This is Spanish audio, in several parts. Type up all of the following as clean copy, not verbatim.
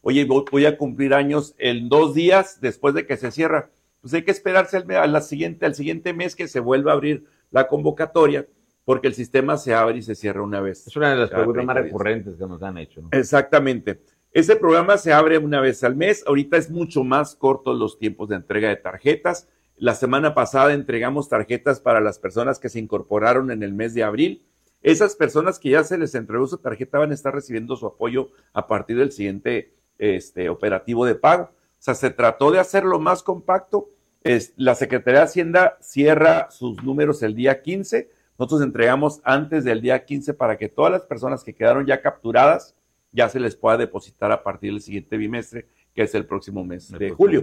oye, voy a cumplir años en 2 días después de que se cierra. Pues hay que esperarse al siguiente mes que se vuelva a abrir la convocatoria, porque el sistema se abre y se cierra una vez. Es una de las preguntas más recurrentes que nos han hecho, ¿no? Exactamente. Ese programa se abre una vez al mes. Ahorita es mucho más corto los tiempos de entrega de tarjetas. La semana pasada entregamos tarjetas para las personas que se incorporaron en el mes de abril. Esas personas que ya se les entregó su tarjeta van a estar recibiendo su apoyo a partir del siguiente operativo de pago. O sea, se trató de hacerlo más compacto. La Secretaría de Hacienda cierra sus números el día 15. Nosotros entregamos antes del día 15 para que todas las personas que quedaron ya capturadas ya se les pueda depositar a partir del siguiente bimestre, que es el próximo mes de julio.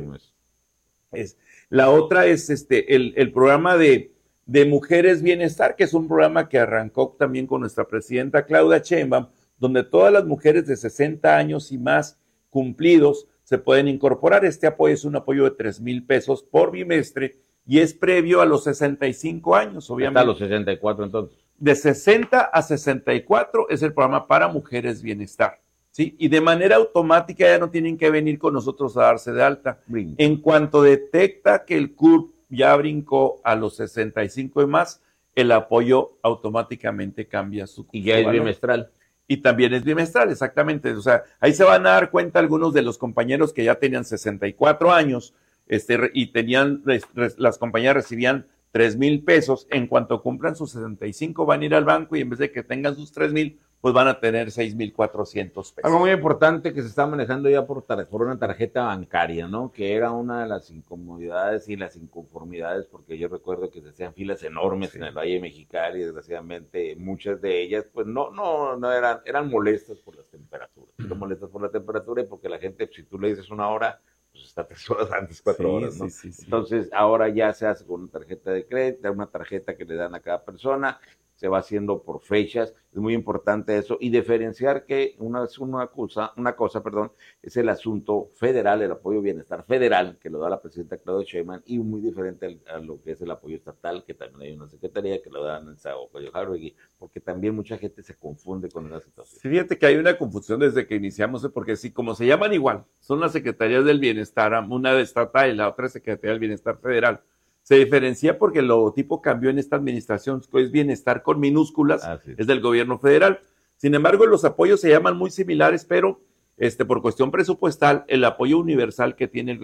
La otra es el programa de Mujeres Bienestar, que es un programa que arrancó también con nuestra presidenta Claudia Sheinbaum, donde todas las mujeres de 60 años y más cumplidos se pueden incorporar. Este apoyo es un apoyo de 3,000 pesos por bimestre y es previo a los 65 años, obviamente. Hasta los 64 entonces. De 60 a 64 es el programa para Mujeres Bienestar, ¿sí? Y de manera automática ya no tienen que venir con nosotros a darse de alta. En cuanto detecta que el CURP ya brincó a los 65 y más, el apoyo automáticamente cambia su Y ya es bimestral. Y también es bimestral, exactamente. O sea, ahí se van a dar cuenta algunos de los compañeros que ya tenían 64 años y tenían, las compañías recibían 3,000 pesos. En cuanto cumplan sus 65 van a ir al banco y en vez de que tengan sus 3,000, pues van a tener 6,400 pesos. Algo muy importante que se está manejando ya por una tarjeta bancaria, ¿no? Que era una de las incomodidades y las inconformidades, porque yo recuerdo que se hacían filas enormes en el Valle de Mexicali, y desgraciadamente muchas de ellas, pues no eran molestas por las temperaturas. Eran molestas por la temperatura y porque la gente, si tú le dices 1 hora, pues está 3 horas antes, 4 horas, ¿no? Sí. Entonces, ahora ya se hace con una tarjeta de crédito, una tarjeta que le dan a cada persona, se va haciendo por fechas, es muy importante eso, y diferenciar que una cosa, es el asunto federal, el apoyo bienestar federal, que lo da la presidenta Claudia Sheinbaum, y muy diferente a lo que es el apoyo estatal, que también hay una secretaría que lo da en Zaguayo Jauregui, porque también mucha gente se confunde con esa situación. Sí, fíjate que hay una confusión desde que iniciamos, porque sí, como se llaman igual, son las secretarías del bienestar, una de estatal y la otra secretaría del bienestar federal. Se diferencia porque el logotipo cambió en esta administración, es bienestar con minúsculas, es del gobierno federal. Sin embargo, los apoyos se llaman muy similares, pero por cuestión presupuestal, el apoyo universal que tiene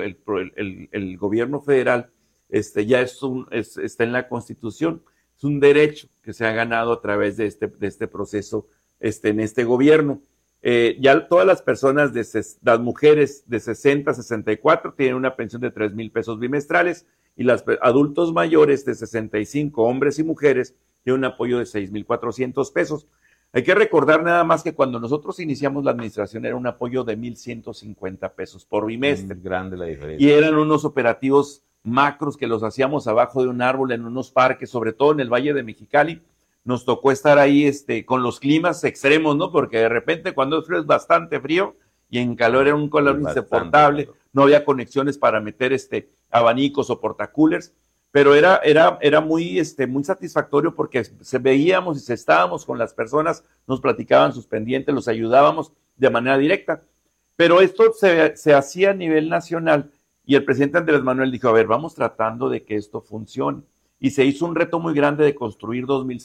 el gobierno federal ya está en la Constitución. Es un derecho que se ha ganado a través de este proceso en este gobierno. Ya todas las personas, las mujeres de 60 a 64 tienen una pensión de 3,000 pesos bimestrales, y los adultos mayores de 65, hombres y mujeres, tienen un apoyo de 6,400 pesos. Hay que recordar nada más que cuando nosotros iniciamos la administración era un apoyo de 1,150 pesos por bimestre. Muy grande la diferencia. Y eran unos operativos macros que los hacíamos abajo de un árbol en unos parques, sobre todo en el Valle de Mexicali. Nos tocó estar ahí con los climas extremos, ¿no? Porque de repente cuando es frío es bastante frío y en calor era un calor insoportable. No había conexiones para meter abanicos o portacoolers, pero era muy satisfactorio porque veíamos y estábamos con las personas, nos platicaban sus pendientes, los ayudábamos de manera directa. Pero esto se hacía a nivel nacional y el presidente Andrés Manuel dijo, a ver, vamos tratando de que esto funcione. Y se hizo un reto muy grande de construir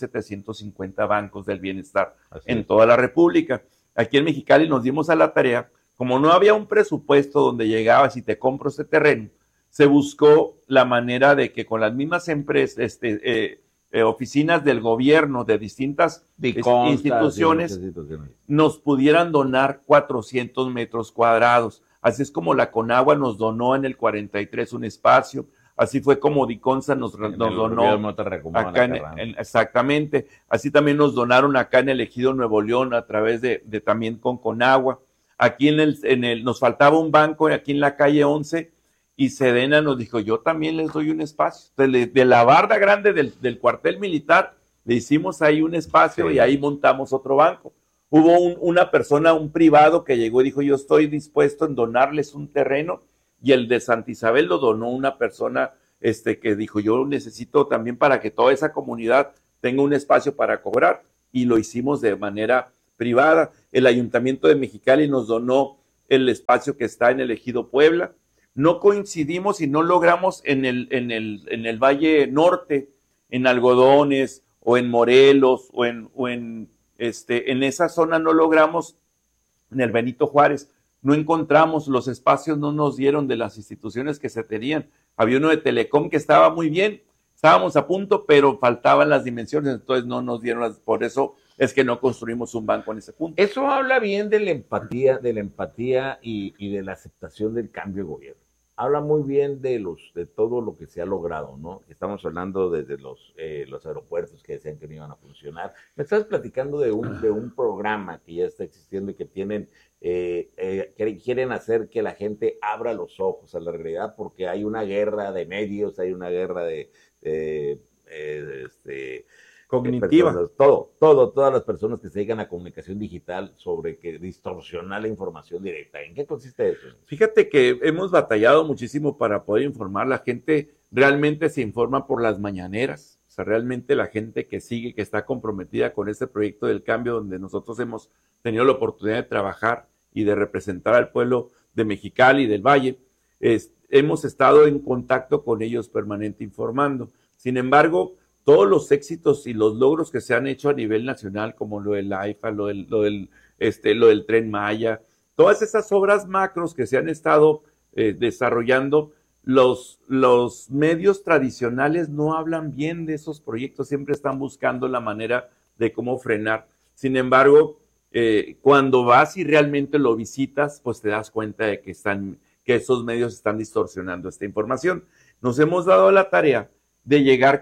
2,750 bancos del bienestar en toda la República. Aquí en Mexicali nos dimos a la tarea, como no había un presupuesto donde llegabas y te compro este terreno, se buscó la manera de que con las mismas empresas, oficinas del gobierno de distintas instituciones nos pudieran donar 400 metros cuadrados. Así es como la Conagua nos donó en el 43 un espacio. Así fue como Diconsa nos donó acá exactamente. Así también nos donaron acá en el Ejido Nuevo León a través de también con Conagua. Aquí nos faltaba un banco aquí en la calle 11 y Sedena nos dijo, yo también les doy un espacio. Entonces, de la barda grande del cuartel militar, le hicimos ahí un espacio y ahí montamos otro banco. Hubo una persona, un privado que llegó y dijo, yo estoy dispuesto en donarles un terreno. Y el de Santa Isabel lo donó una persona que dijo, yo necesito también para que toda esa comunidad tenga un espacio para cobrar, y lo hicimos de manera privada. El Ayuntamiento de Mexicali nos donó el espacio que está en el Ejido Puebla. No coincidimos y no logramos en el Valle Norte, en Algodones o en Morelos o en esa zona no logramos, en el Benito Juárez, no encontramos, los espacios no nos dieron de las instituciones que se tenían. Había uno de Telecom que estaba muy bien, estábamos a punto, pero faltaban las dimensiones, entonces no nos dieron por eso es que no construimos un banco en ese punto. Eso habla bien de la empatía y de la aceptación del cambio de gobierno. Habla muy bien de todo lo que se ha logrado, ¿no? Estamos hablando desde los aeropuertos que decían que no iban a funcionar. Me estás platicando de un programa que ya está existiendo y que tienen, que quieren hacer que la gente abra los ojos a la realidad, porque hay una guerra de medios, hay una guerra cognitiva. Todas las personas que se dedican a comunicación digital sobre que distorsionar la información directa. ¿En qué consiste eso? Fíjate que hemos batallado muchísimo para poder informar. La gente realmente se informa por las mañaneras. O sea, realmente la gente que sigue, que está comprometida con este proyecto del cambio, donde nosotros hemos tenido la oportunidad de trabajar y de representar al pueblo de Mexicali y del Valle, hemos estado en contacto con ellos permanente informando. Sin embargo, todos los éxitos y los logros que se han hecho a nivel nacional, como lo del AIFA, lo del Tren Maya, todas esas obras macros que se han estado desarrollando, los medios tradicionales no hablan bien de esos proyectos, siempre están buscando la manera de cómo frenar. Sin embargo, cuando vas y realmente lo visitas, pues te das cuenta de que esos medios están distorsionando esta información. Nos hemos dado la tarea de llegar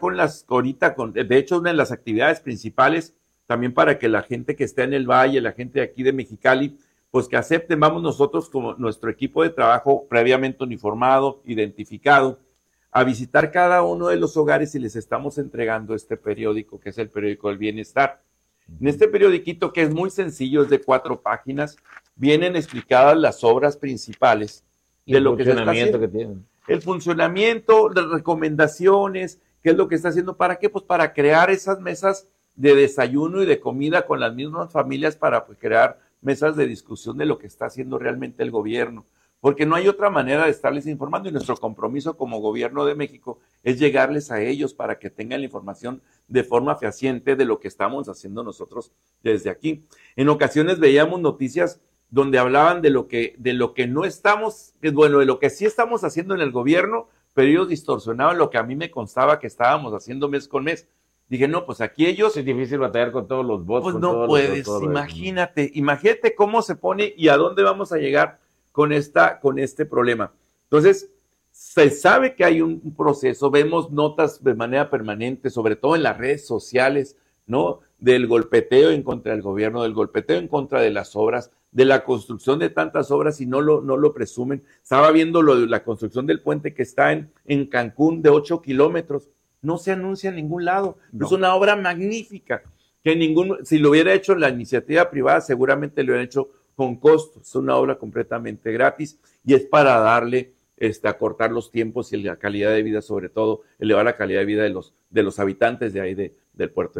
de hecho, una de las actividades principales, también para que la gente que esté en el Valle, la gente de aquí de Mexicali, pues que acepten, vamos nosotros como nuestro equipo de trabajo previamente uniformado, identificado, a visitar cada uno de los hogares y les estamos entregando este periódico, que es el periódico del bienestar. En este periodiquito, que es muy sencillo, es de 4 páginas, vienen explicadas las obras principales de lo que se está haciendo. Que tienen. El funcionamiento, las recomendaciones, qué es lo que está haciendo, ¿para qué? Pues para crear esas mesas de desayuno y de comida con las mismas familias, para crear mesas de discusión de lo que está haciendo realmente el gobierno, porque no hay otra manera de estarles informando, y nuestro compromiso como gobierno de México es llegarles a ellos para que tengan la información de forma fehaciente de lo que estamos haciendo nosotros desde aquí. En ocasiones veíamos noticias donde hablaban de lo que no estamos, de lo que sí estamos haciendo en el gobierno, pero ellos distorsionaban lo que a mí me constaba que estábamos haciendo mes con mes. Dije, no, pues aquí ellos... Es difícil batallar con todos los bots. Pues no puedes, imagínate cómo se pone y a dónde vamos a llegar con este problema. Entonces, se sabe que hay un proceso, vemos notas de manera permanente, sobre todo en las redes sociales, ¿no? Del golpeteo en contra del gobierno, del golpeteo en contra de las obras, de la construcción de tantas obras y no lo presumen. Estaba viendo la construcción del puente que está en Cancún de 8 kilómetros. No se anuncia en ningún lado. No. Es una obra magnífica que si lo hubiera hecho la iniciativa privada, seguramente lo hubieran hecho con costo. Es una obra completamente gratis y es para darle, acortar los tiempos y la calidad de vida, sobre todo, elevar la calidad de vida de los habitantes de ahí del puerto.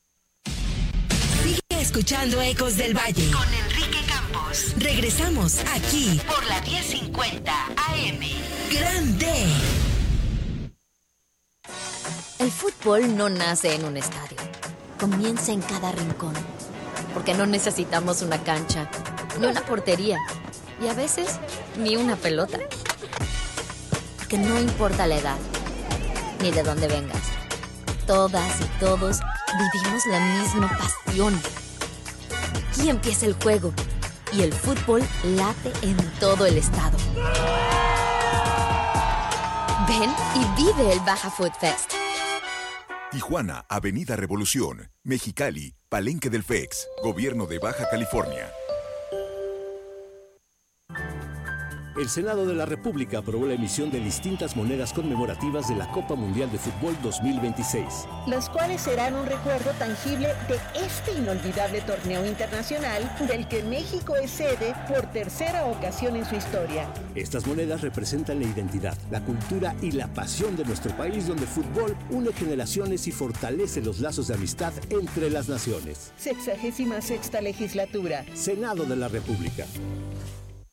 Sigue escuchando Ecos del Valle con Enrique Campos. Regresamos aquí por la 1050 AM. Grande. El fútbol no nace en un estadio, comienza en cada rincón, porque no necesitamos una cancha, ni una portería, y a veces ni una pelota. Porque no importa la edad, ni de dónde vengas, todas y todos vivimos la misma pasión. Aquí empieza el juego, y el fútbol late en todo el estado. Ven y vive el Baja Food Fest. Tijuana, Avenida Revolución. Mexicali, Palenque del FEX. Gobierno de Baja California. El Senado de la República aprobó la emisión de distintas monedas conmemorativas de la Copa Mundial de Fútbol 2026. Las cuales serán un recuerdo tangible de este inolvidable torneo internacional del que México es sede por tercera ocasión en su historia. Estas monedas representan la identidad, la cultura y la pasión de nuestro país, donde el fútbol une generaciones y fortalece los lazos de amistad entre las naciones. 66ª legislatura. Senado de la República.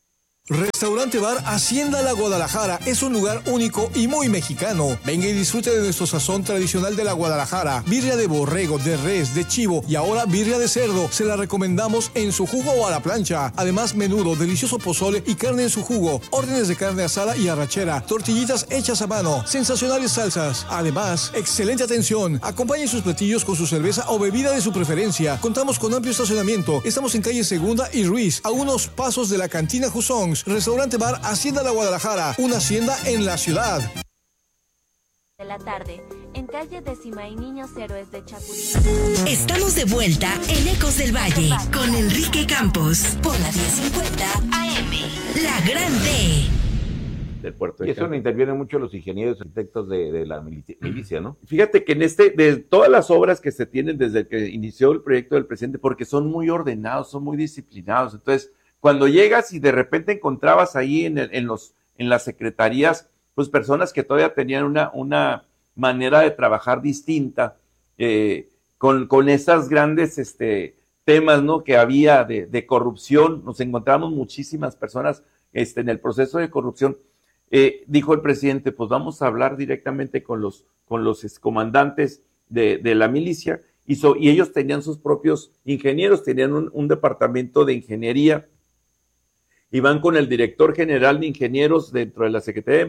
Restaurante Bar Hacienda La Guadalajara es un lugar único y muy mexicano. Venga y disfrute de nuestro sazón tradicional de la Guadalajara. Birria de borrego, de res, de chivo y ahora birria de cerdo. Se la recomendamos en su jugo o a la plancha. Además, menudo, delicioso pozole y carne en su jugo. Órdenes de carne asada y arrachera. Tortillitas hechas a mano. Sensacionales salsas. Además, excelente atención. Acompañe sus platillos con su cerveza o bebida de su preferencia. Contamos con amplio estacionamiento. Estamos en calle Segunda y Ruiz, a unos pasos de la cantina Jusón. Restaurante Bar Hacienda La Guadalajara, una hacienda en la ciudad. De la tarde, en calle Décima y Niños Héroes de Chapultepec. Estamos de vuelta en Ecos del Valle con Enrique Campos por la 1050 AM, La Grande. Del puerto de y eso no intervienen mucho los ingenieros y arquitectos de la milicia, ¿no? Fíjate que de todas las obras que se tienen desde que inició el proyecto del presidente, porque son muy ordenados, son muy disciplinados, entonces cuando llegas y de repente encontrabas ahí en las secretarías, pues personas que todavía tenían una manera de trabajar distinta, con esas grandes temas, ¿no?, que había de corrupción. Nos encontramos muchísimas personas en el proceso de corrupción. Dijo el presidente, pues vamos a hablar directamente con los comandantes de la milicia, y ellos tenían sus propios ingenieros, tenían un departamento de ingeniería, y van con el director general de ingenieros dentro de la Secretaría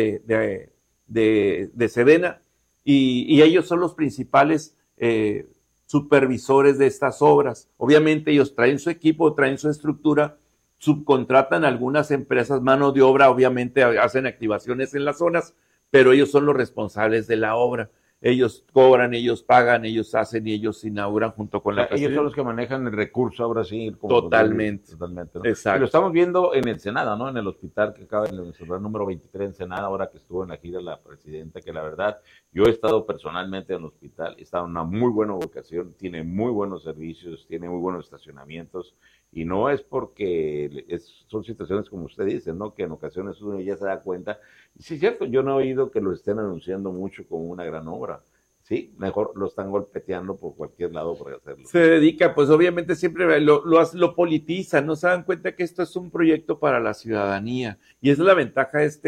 de Sedena, y ellos son los principales supervisores de estas obras. Obviamente ellos traen su equipo, traen su estructura, subcontratan a algunas empresas, mano de obra, obviamente hacen activaciones en las zonas, pero ellos son los responsables de la obra. Ellos cobran, ellos pagan, ellos hacen y ellos inauguran junto con la ellos son los que manejan el recurso, ahora sí. Totalmente. Totalmente, ¿no? Exacto. Y lo estamos viendo en Ensenada, ¿no? En el hospital que acaba en el número 23 en Ensenada, ahora que estuvo en la gira la presidenta, que la verdad, yo he estado personalmente en el hospital, está en una muy buena ubicación, tiene muy buenos servicios, tiene muy buenos estacionamientos, y no es porque son situaciones como usted dice, ¿no? Que en ocasiones uno ya se da cuenta. Y sí es cierto, yo no he oído que lo estén anunciando mucho como una gran obra. Sí, mejor lo están golpeteando por cualquier lado para hacerlo. Se dedica, pues obviamente siempre lo politizan, no se dan cuenta que esto es un proyecto para la ciudadanía. Y esa es la ventaja, es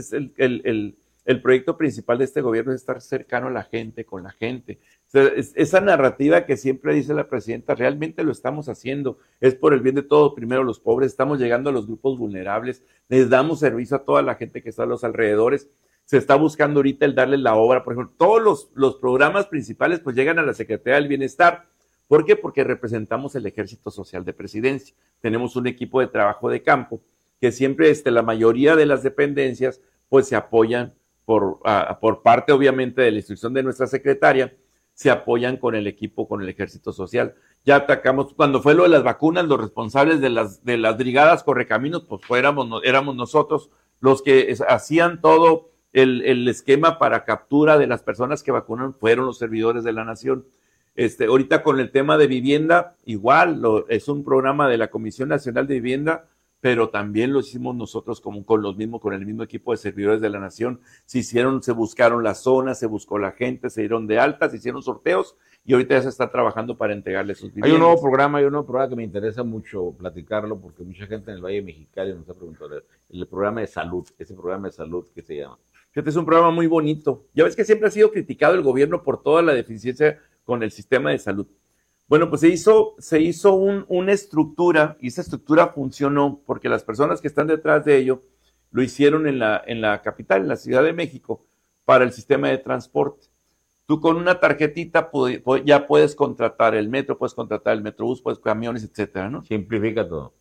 el proyecto principal de este gobierno, es estar cercano a la gente, con la gente. O sea, esa narrativa que siempre dice la presidenta, realmente lo estamos haciendo, es por el bien de todos, primero los pobres, estamos llegando a los grupos vulnerables, les damos servicio a toda la gente que está a los alrededores. Se está buscando ahorita el darle la obra, por ejemplo, todos los programas principales pues llegan a la Secretaría del Bienestar. ¿Por qué? Porque representamos el Ejército Social de Presidencia. Tenemos un equipo de trabajo de campo que siempre la mayoría de las dependencias pues se apoyan por parte obviamente de la instrucción de nuestra secretaria, se apoyan con el equipo, con el Ejército Social. Ya atacamos, cuando fue lo de las vacunas, los responsables de las brigadas Correcaminos, pues éramos nosotros los que hacían todo el esquema para captura de las personas que vacunaron, fueron los servidores de la nación. Ahorita con el tema de vivienda, igual, es un programa de la Comisión Nacional de Vivienda, pero también lo hicimos nosotros con el mismo equipo de servidores de la nación. Se buscaron las zonas, se buscó la gente, se dieron de alta, se hicieron sorteos y ahorita ya se está trabajando para entregarles sus viviendas. Hay un nuevo programa que me interesa mucho platicarlo porque mucha gente en el Valle de Mexicali nos ha preguntado el programa de salud, ese programa de salud que se llama. Este es un programa muy bonito. Ya ves que siempre ha sido criticado el gobierno por toda la deficiencia con el sistema de salud. Bueno, pues se hizo una estructura y esa estructura funcionó porque las personas que están detrás de ello lo hicieron en la capital, en la Ciudad de México, para el sistema de transporte. Tú con una tarjetita ya puedes contratar el metro, puedes contratar el metrobús, puedes camiones, etcétera, ¿no? Simplifica todo.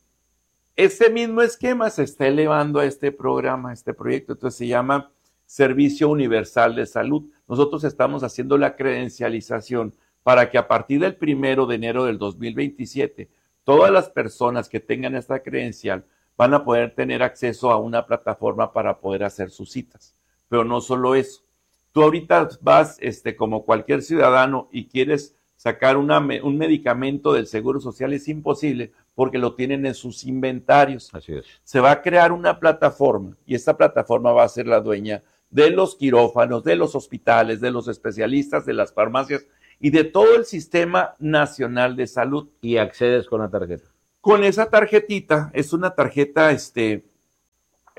Ese mismo esquema se está elevando a este programa, a este proyecto, entonces se llama Servicio Universal de Salud. Nosotros estamos haciendo la credencialización para que a partir del 1 de enero del 2027, todas las personas que tengan esta credencial van a poder tener acceso a una plataforma para poder hacer sus citas. Pero no solo eso. Tú ahorita vas, como cualquier ciudadano, y quieres sacar un medicamento del Seguro Social, es imposible porque lo tienen en sus inventarios. Así es. Se va a crear una plataforma y esta plataforma va a ser la dueña de los quirófanos, de los hospitales, de los especialistas, de las farmacias y de todo el sistema nacional de salud. Y accedes con la tarjeta. Con esa tarjetita, es una tarjeta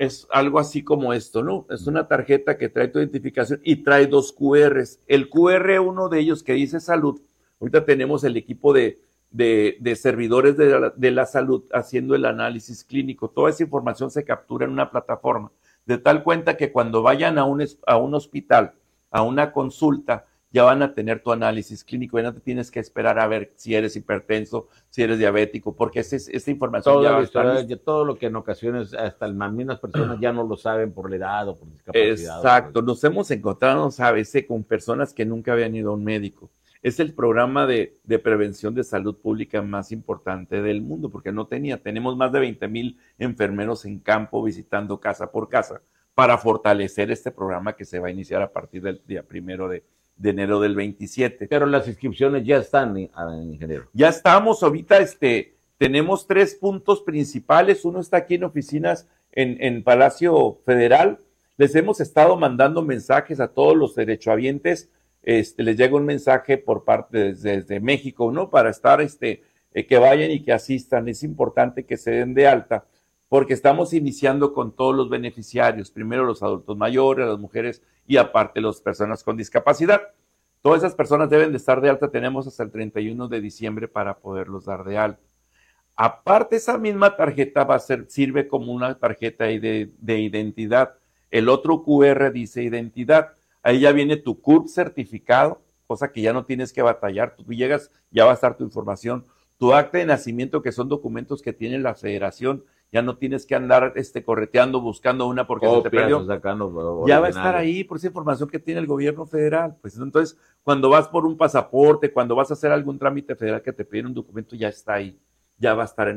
es algo así como esto, ¿no? Es una tarjeta que trae tu identificación y trae 2 QRs. El QR, uno de ellos que dice salud, ahorita tenemos el equipo de servidores de la salud haciendo el análisis clínico. Toda esa información se captura en una plataforma, de tal cuenta que cuando vayan a un hospital, a una consulta, ya van a tener tu análisis clínico, ya no te tienes que esperar a ver si eres hipertenso, si eres diabético, porque esta información ya va a estar. Todo lo que en ocasiones hasta las mismas personas ya no lo saben por la edad o por discapacidad. Exacto, nos hemos encontrado a veces con personas que nunca habían ido a un médico. Es el programa de prevención de salud pública más importante del mundo, porque tenemos más de 20,000 enfermeros en campo visitando casa por casa para fortalecer este programa que se va a iniciar a partir del día 1 de enero del 27. Pero las inscripciones ya están, ingeniero. Ya estamos, ahorita tenemos 3 puntos principales. Uno está aquí en oficinas en Palacio Federal. Les hemos estado mandando mensajes a todos los derechohabientes. Les llega un mensaje por parte desde México, ¿no? Para estar, que vayan y que asistan. Es importante que se den de alta, porque estamos iniciando con todos los beneficiarios, primero los adultos mayores, las mujeres y aparte las personas con discapacidad. Todas esas personas deben de estar de alta, tenemos hasta el 31 de diciembre para poderlos dar de alta. Aparte, esa misma tarjeta sirve como una tarjeta de identidad. El otro QR dice identidad. Ahí ya viene tu CURP certificado, cosa que ya no tienes que batallar. Tú llegas, ya va a estar tu información. Tu acta de nacimiento, que son documentos que tiene la federación, ya no tienes que andar correteando, buscando una porque se te perdió. Ya va a estar ahí por esa información que tiene el gobierno federal. Pues entonces, cuando vas por un pasaporte, cuando vas a hacer algún trámite federal que te piden un documento, ya está ahí. Ya va a estar en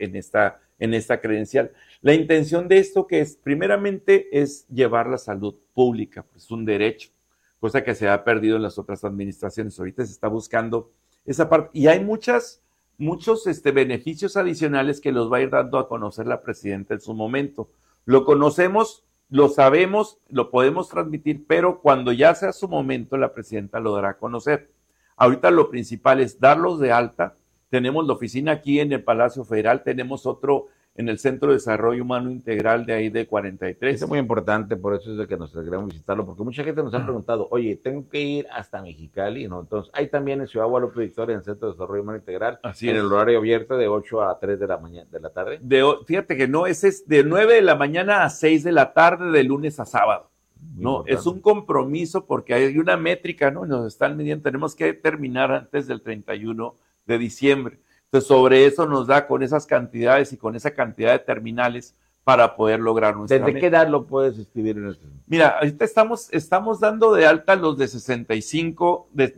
esta credencial. La intención de esto que es, primeramente, es llevar la salud pública, pues es un derecho, cosa que se ha perdido en las otras administraciones. Ahorita se está buscando esa parte, y hay muchos beneficios adicionales que los va a ir dando a conocer la presidenta en su momento. Lo conocemos, lo sabemos, lo podemos transmitir, pero cuando ya sea su momento, la presidenta lo dará a conocer. Ahorita lo principal es darlos de alta. Tenemos la oficina aquí en el Palacio Federal, tenemos otro en el Centro de Desarrollo Humano Integral de ahí de 43. Es muy importante, por eso es de que nos queremos visitarlo, porque mucha gente nos ha preguntado, oye, tengo que ir hasta Mexicali, ¿no? Entonces, hay también en Ciudad Guadalupe Victoria, en el Centro de Desarrollo Humano Integral, así en el horario abierto de 8 a 3 de la tarde. Fíjate que no, ese es de 9 de la mañana a 6 de la tarde, de lunes a sábado. No, es un compromiso porque hay una métrica, ¿no? Nos están midiendo, tenemos que terminar antes del 31 de diciembre. Entonces, sobre eso nos da con esas cantidades y con esa cantidad de terminales para poder lograr nuestra meta. ¿Desde qué edad lo puedes escribir en este? Mira, ahorita estamos dando de alta los de 65, de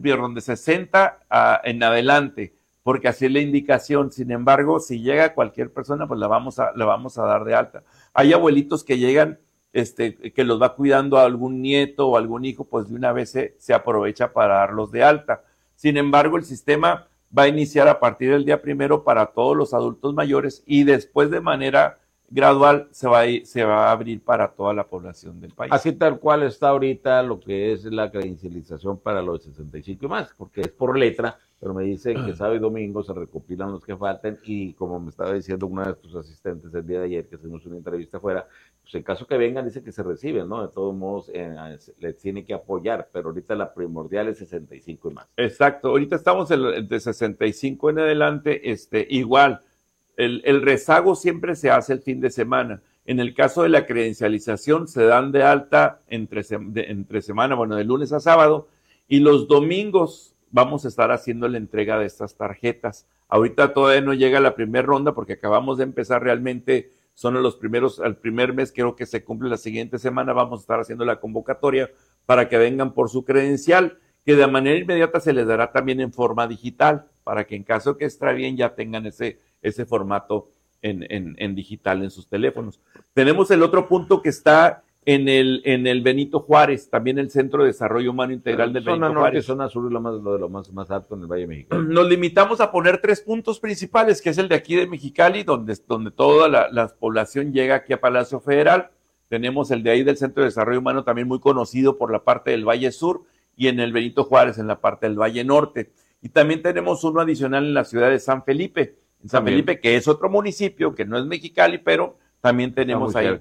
60 en adelante, porque así es la indicación. Sin embargo, si llega cualquier persona, pues la vamos a dar de alta. Hay abuelitos que llegan, que los va cuidando a algún nieto o algún hijo, pues de una vez se aprovecha para darlos de alta. Sin embargo, el sistema va a iniciar a partir del día 1 para todos los adultos mayores y después de manera gradual se va a abrir para toda la población del país. Así tal cual está ahorita lo que es la credencialización para los 65 y más, porque es por letra, pero me dice que sábado y domingo se recopilan los que falten y como me estaba diciendo una de tus asistentes el día de ayer que hicimos una entrevista afuera, pues en caso que vengan dice que se reciben, ¿no? De todos modos les tiene que apoyar, pero ahorita la primordial es 65 y más. Exacto, ahorita estamos de 65 en adelante, igual. El rezago siempre se hace el fin de semana. En el caso de la credencialización se dan de alta entre semana, bueno, de lunes a sábado, y los domingos vamos a estar haciendo la entrega de estas tarjetas. Ahorita todavía no llega la primera ronda porque acabamos de empezar realmente, son los primeros, al primer mes creo que se cumple la siguiente semana, vamos a estar haciendo la convocatoria para que vengan por su credencial, que de manera inmediata se les dará también en forma digital, para que en caso que extravíen ya tengan ese formato en digital en sus teléfonos. Tenemos el otro punto que está en el Benito Juárez, también el Centro de Desarrollo Humano Integral del Benito Juárez. Zona sur es lo de lo más alto en el Valle de México. Nos limitamos a poner 3 puntos principales, que es el de aquí de Mexicali, donde toda la población llega aquí a Palacio Federal. Tenemos el de ahí del Centro de Desarrollo Humano, también muy conocido por la parte del Valle Sur, y en el Benito Juárez, en la parte del Valle Norte. Y también tenemos uno adicional en la ciudad de San Felipe, que es otro municipio, que no es Mexicali, pero también tenemos ahí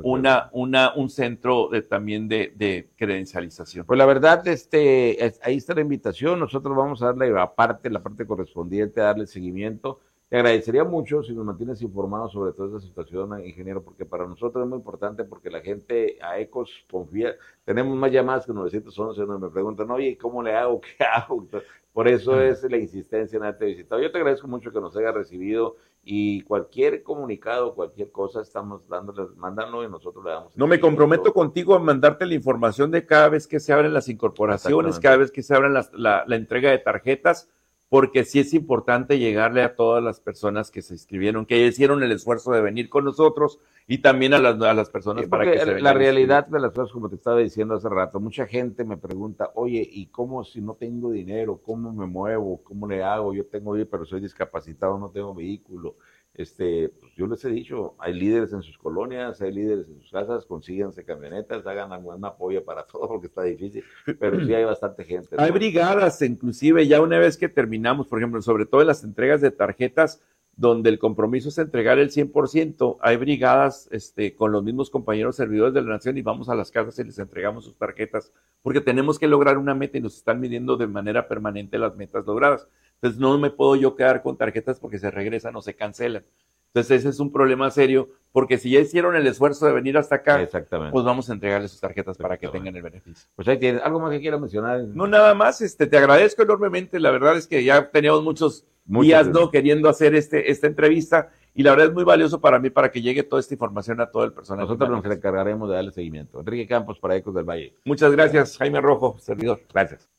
un centro también de credencialización. Pues la verdad, ahí está la invitación. Nosotros vamos a darle la parte correspondiente, a darle seguimiento. Te agradecería mucho si nos mantienes informados sobre toda esta situación, ingeniero, porque para nosotros es muy importante, porque la gente a ECOS confía. Tenemos más llamadas que 911 donde me preguntan, oye, ¿cómo le hago? ¿Qué hago? Por eso es la insistencia en haberte visitado. Yo te agradezco mucho que nos haya recibido, y cualquier comunicado, cualquier cosa, estamos mandando y nosotros le damos. No, me comprometo contigo a mandarte la información de cada vez que se abren las incorporaciones, cada vez que se abren la entrega de tarjetas, porque sí es importante llegarle a todas las personas que se inscribieron, que hicieron el esfuerzo de venir con nosotros, y también a las personas para que se vengan. La realidad de las cosas, como te estaba diciendo hace rato, mucha gente me pregunta, oye, ¿y cómo si no tengo dinero? ¿Cómo me muevo? ¿Cómo le hago? Yo pero soy discapacitado, no tengo vehículo. Pues yo les he dicho, hay líderes en sus colonias, hay líderes en sus casas, consíganse camionetas, hagan algún apoyo para todo, porque está difícil, pero sí hay bastante gente, ¿no? Hay brigadas, inclusive, ya una vez que terminamos, por ejemplo, sobre todo en las entregas de tarjetas, donde el compromiso es entregar el 100%, hay brigadas con los mismos compañeros servidores de la nación, y vamos a las casas y les entregamos sus tarjetas, porque tenemos que lograr una meta y nos están midiendo de manera permanente las metas logradas. Entonces no me puedo yo quedar con tarjetas porque se regresan o se cancelan. Entonces ese es un problema serio, porque si ya hicieron el esfuerzo de venir hasta acá, pues vamos a entregarles sus tarjetas para que tengan el beneficio. Pues ahí tienes. ¿Algo más que quieras mencionar? No, nada más. Te agradezco enormemente. La verdad es que ya teníamos muchos días, ¿no?, queriendo hacer esta entrevista, y la verdad es muy valioso para mí, para que llegue toda esta información a todo el personal. Nosotros nos encargaremos de darle seguimiento. Enrique Campos, para Ecos del Valle. Muchas gracias, Jaime Rojo, servidor. Gracias.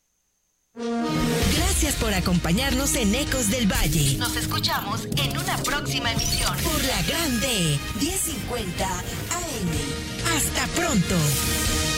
Gracias por acompañarnos en Ecos del Valle. Nos escuchamos en una próxima emisión por la Grande 1050 AM. Hasta pronto.